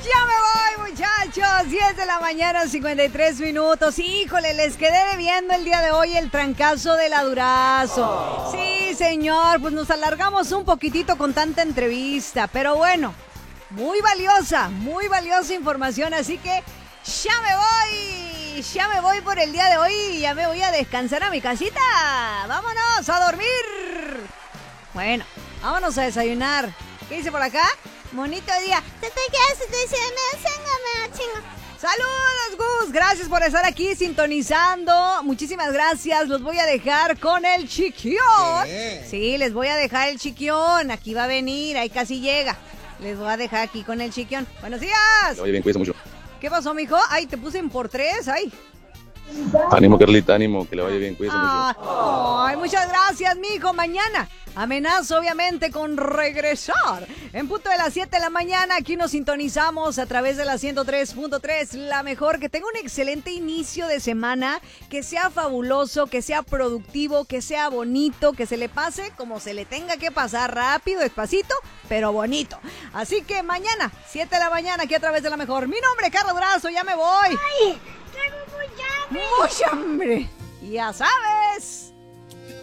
Ya me voy, muchachos. 10 de la mañana, 53 minutos. Híjole, les quedé debiendo el día de hoy el trancazo de la Durazo. Sí, señor, pues nos alargamos un poquitito con tanta entrevista, pero bueno, muy valiosa información, así que ya me voy por el día de hoy, ya me voy a descansar a mi casita. Vámonos a dormir. Bueno, vámonos a desayunar. ¿Qué dice por acá? Bonito día. Saludos, Gus. Gracias por estar aquí sintonizando. Muchísimas gracias. Los voy a dejar con el chiquión. Sí, les voy a dejar el chiquión. Aquí va a venir, ahí casi llega. Les voy a dejar aquí con el chiquión. Buenos días. Oye, bien, cuídate mucho. ¿Qué pasó, mijo? Ay, te puse en por 3. Ay. Ánimo, Carlita, ánimo, que le vaya bien, cuídese mucho. Ay, muchas gracias, mijo. Mañana amenazo, obviamente, con regresar. En punto de las 7 de la mañana, aquí nos sintonizamos a través de la 103.3. La mejor, que tenga un excelente inicio de semana, que sea fabuloso, que sea productivo, que sea bonito, que se le pase como se le tenga que pasar, rápido, despacito, pero bonito. Así que mañana, 7 de la mañana, aquí a través de la mejor. Mi nombre es Carla Durazo, ya me voy. ¡Ay! ¡Traigo mucha hambre! ¡Mucha hambre! Ya sabes.